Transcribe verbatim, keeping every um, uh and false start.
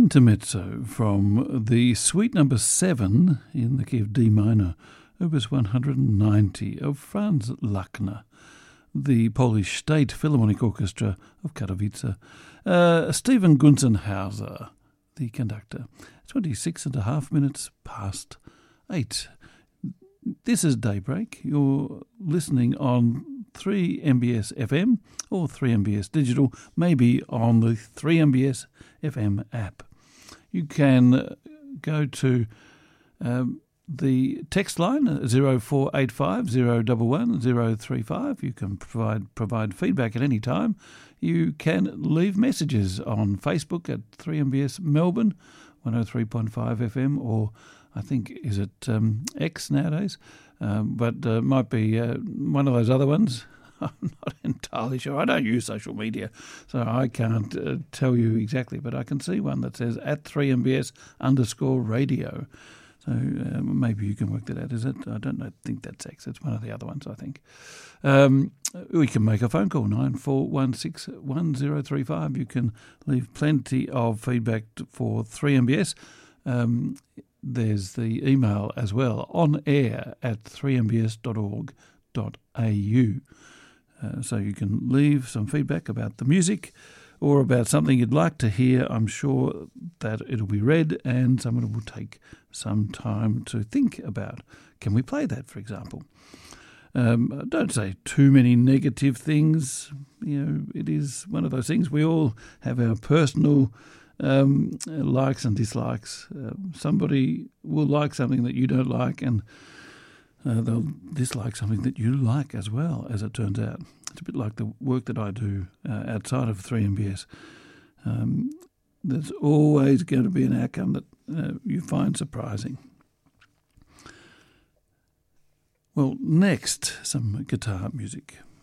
Intermezzo from the Suite Number seven in the key of D minor, Opus one hundred ninety of Franz Lachner, the Polish State Philharmonic Orchestra of Katowice. Uh, Stephen Gunzenhauser, the conductor. twenty-six and a half minutes past eight. This is Daybreak. You're listening on three M B S F M or three M B S Digital, maybe on the three M B S F M app. You can go to um, the text line zero four eight five zero one one zero three five. You can provide provide feedback at any time. You can leave messages on Facebook at three M B S Melbourne one oh three point five F M, or I think, is it um, X nowadays? Um, but uh, might be uh, one of those other ones. I'm not entirely sure. I don't use social media, so I can't uh, tell you exactly, but I can see one that says at three M B S underscore radio. So uh, maybe you can work that out. Is it? I don't know, think that's X. It's one of the other ones, I think. Um, we can make a phone call, nine four one six one zero three five. You can leave plenty of feedback for three M B S. Um, there's the email as well, on air at three m b s dot org dot a u. Uh, so you can leave some feedback about the music or about something you'd like to hear. I'm sure that it'll be read and someone will take some time to think about. Can we play that, for example? Um, don't say too many negative things. You know, it is one of those things. We all have our personal um, likes and dislikes. Uh, somebody will like something that you don't like, and Uh, they'll dislike something that you like as well, as it turns out. It's a bit like the work that I do uh, outside of three M B S. Um, there's always going to be an outcome that uh, you find surprising. Well, next, some guitar music.